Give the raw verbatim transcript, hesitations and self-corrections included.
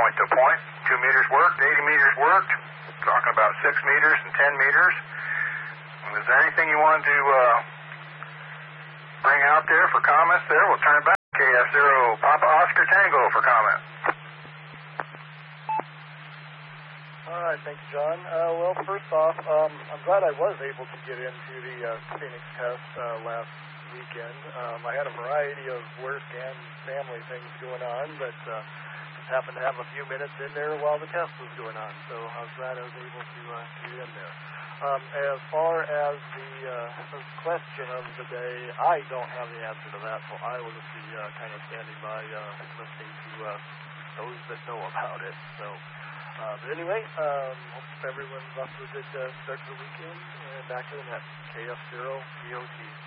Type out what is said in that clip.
point to point. Two meters worked, eighty meters worked. Talking about six meters and ten meters. Is there anything you want to uh, bring out there for comments there? We'll turn it back. K F zero Papa Oscar Tango for comment. All right, thank you, John. Uh, well, first off, um, I'm glad I was able to get into the uh, Phoenix test uh, last weekend. Um, I had a variety of work and family things going on, but uh, just happened to have a few minutes in there while the test was going on, so I was glad I was able to uh, get in there. Um, as far as the uh, question of the day, I don't have the answer to that, so I will just be uh, kind of standing by uh, listening to uh, those that know about it. So, uh, but anyway, um, hope everyone's off to a good uh, start to the weekend, and back to the net. K F zero P O T.